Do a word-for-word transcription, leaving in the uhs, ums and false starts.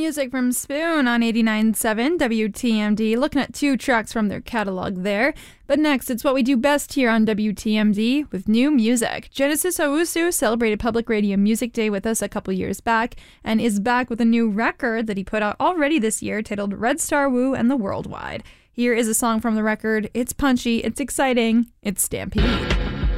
music from Spoon on eighty-nine point seven W T M D. Looking at two tracks from their catalog there. But next, it's what we do best here on W T M D with new music. Genesis Owusu celebrated Public Radio Music Day with us a couple years back and is back with a new record that he put out already this year titled Red Star Woo and the Worldwide. Here is a song from the record. It's punchy, it's exciting, it's Stampede.